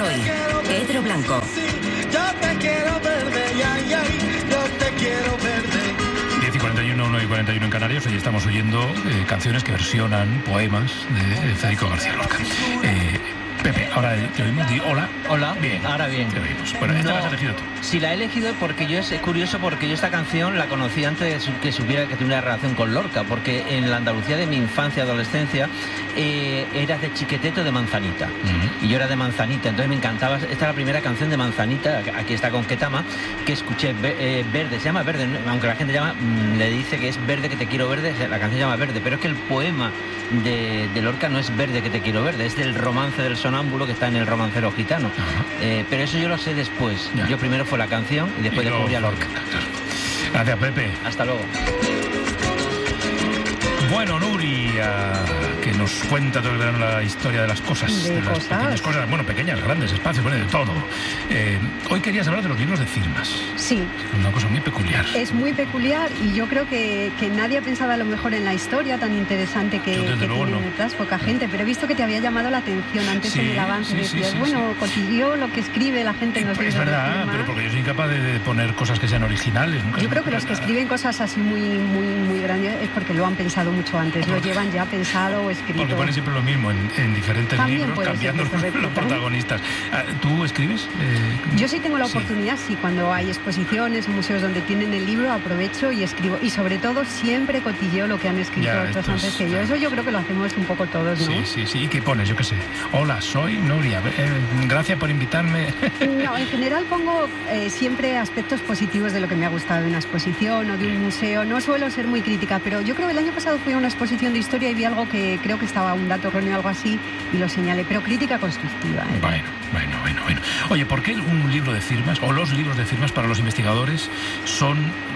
hoy, Pedro Blanco. Yo te quiero verde, ay, ay, yo te quiero verde. 10:41, 1:41 en Canarias. Hoy estamos oyendo canciones que versionan poemas de Federico García Lorca. Pepe, ahora te oímos. Hola. Hola. Bien. Ahora bien. Te oímos. Bueno, esta la has elegido tú. Sí, la he elegido porque es curioso porque yo esta canción la conocí antes de que supiera que tenía una relación con Lorca, porque en la Andalucía de mi infancia y adolescencia era de Chiqueteto de Manzanita. Y yo era de Manzanita, entonces me encantaba. Esta es la primera canción de Manzanita, aquí está con Ketama, que escuché. Verde, se llama Verde, aunque la gente le dice que es Verde que te quiero verde, la canción se llama Verde, pero es que el poema de Lorca no es Verde que te quiero verde, es del romance del sonámbulo que está en el Romancero Gitano. Pero eso yo lo sé después. Ya. Yo primero fue la canción y después descubrí a Lorca. Gracias, Pepe. Hasta luego. Bueno, Nuria, que nos cuenta todo el verano la historia de las cosas. De las cosas. pequeñas cosas, bueno, pequeñas, grandes, espacios, bueno, de todo. Hoy querías hablar de los libros de firmas. Sí. Una cosa muy peculiar. Es muy peculiar y yo creo que nadie ha pensado a lo mejor en la historia tan interesante que tiene detrás, poca gente, pero he visto que te había llamado la atención antes en el avance. Decías, cotilleo lo que escribe la gente en los libros Es verdad, de firma. pero porque yo soy incapaz de poner cosas que sean originales. Yo creo que los que escriben cosas así muy grandes es porque lo han pensado mucho antes, lo llevan ya pensado o escrito. Porque ponen siempre lo mismo en diferentes También libros, cambiando los protagonistas. ¿Tú escribes? Yo sí tengo la oportunidad, sí, cuando hay exposiciones o museos donde tienen el libro, aprovecho y escribo. Y sobre todo siempre cotilleo lo que han escrito otros antes que yo. Eso yo creo que lo hacemos un poco todos, ¿no? Sí. ¿Y qué pones? Yo qué sé. Hola, soy Nuria. Gracias por invitarme. No, en general pongo siempre aspectos positivos de lo que me ha gustado de una exposición o de un museo. No suelo ser muy crítica, pero yo creo que el año pasado fui a una exposición de historia y vi algo que creo que estaba un dato erróneo o algo así y lo señalé, pero crítica constructiva. Bueno. Oye, ¿por qué un libro de firmas o los libros de firmas para los investigadores son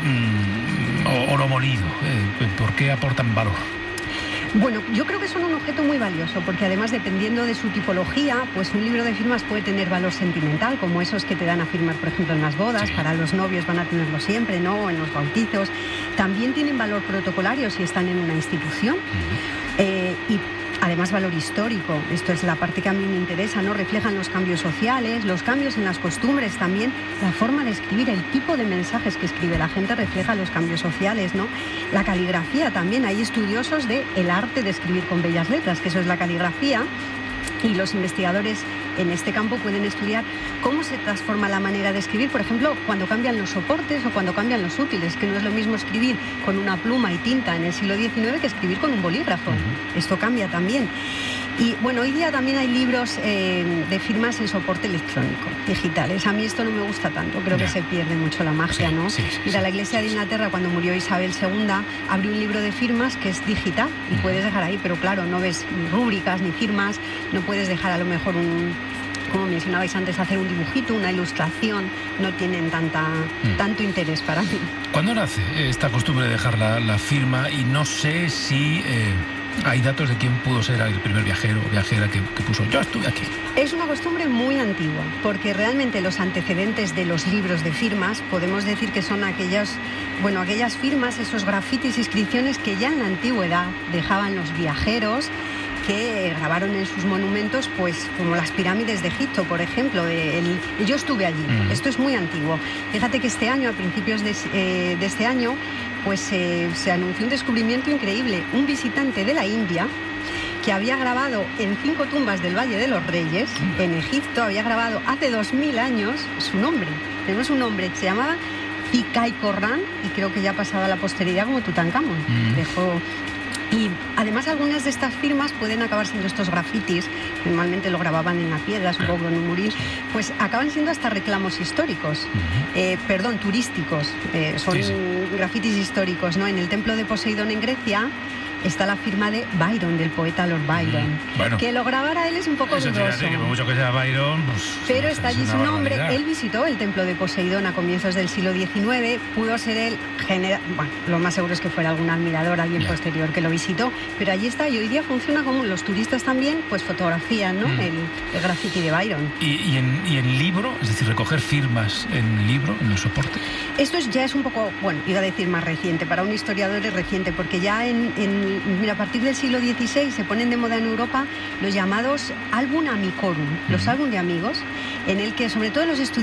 oro molido? ¿Por qué aportan valor? Bueno, yo creo que son un objeto muy valioso, porque además, dependiendo de su tipología, pues un libro de firmas puede tener valor sentimental, como esos que te dan a firmar, por ejemplo, en las bodas. Para los novios van a tenerlo siempre, ¿no? En los bautizos. También tienen valor protocolario si están en una institución. Y además valor histórico, esto es la parte que a mí me interesa, ¿no? Reflejan los cambios sociales, los cambios en las costumbres también, la forma de escribir, el tipo de mensajes que escribe la gente refleja los cambios sociales, ¿no? La caligrafía también, hay estudiosos del arte de escribir con bellas letras, que eso es la caligrafía, y los investigadores en este campo pueden estudiar cómo se transforma la manera de escribir, por ejemplo, cuando cambian los soportes o cuando cambian los útiles, que no es lo mismo escribir con una pluma y tinta en el siglo XIX que escribir con un bolígrafo. Esto cambia también. Y bueno, hoy día también hay libros de firmas en soporte electrónico, digitales. A mí esto no me gusta tanto, creo que se pierde mucho la magia, ¿no? Mira, la Iglesia de Inglaterra, cuando murió Isabel II, abrió un libro de firmas que es digital y puedes dejar ahí, pero claro, no ves ni rúbricas ni firmas, no puedes dejar a lo mejor como mencionabais antes, hacer un dibujito, una ilustración, no tienen tanto interés para mí. ¿Cuándo nace esta costumbre de dejar la firma? Y no sé si hay datos de quién pudo ser el primer viajero o viajera que puso yo estuve aquí. Es una costumbre muy antigua, porque realmente los antecedentes de los libros de firmas podemos decir que son aquellas firmas, esos grafitis, inscripciones que ya en la antigüedad dejaban los viajeros, que grabaron en sus monumentos, pues como las pirámides de Egipto, por ejemplo, yo estuve allí. Esto es muy antiguo. Fíjate que este año, a principios de este año, pues se anunció un descubrimiento increíble. Un visitante de la India que había grabado en 5 tumbas del Valle de los Reyes, en Egipto, había grabado hace 2000 años su nombre. Tenemos un nombre, se llamaba Zikai Corran, y creo que ya ha pasado a la posteridad como Tutankamón. Y además algunas de estas firmas pueden acabar siendo estos grafitis, normalmente lo grababan en la piedra, supongo que en un murín, pues acaban siendo hasta reclamos históricos, turísticos, son grafitis históricos, ¿no? En el templo de Poseidón en Grecia está la firma de Byron, del poeta Lord Byron. Bueno, que lo grabara él es un poco dudoso. Fíjate que por mucho que sea Byron, pues, pero está allí su nombre. Él visitó el templo de Poseidón a comienzos del siglo XIX. Pudo ser él lo más seguro es que fuera algún admirador, alguien posterior que lo visitó, pero allí está, y hoy día funciona como los turistas también, pues fotografían, ¿no? El graffiti de Byron. ¿Y en libro? Es decir, recoger firmas en libro, en el soporte. Esto ya es un poco, iba a decir más reciente, para un historiador es reciente, porque ya en mira, a partir del siglo XVI se ponen de moda en Europa los llamados álbum amicorum, los álbum de amigos, en el que sobre todo los estudiantes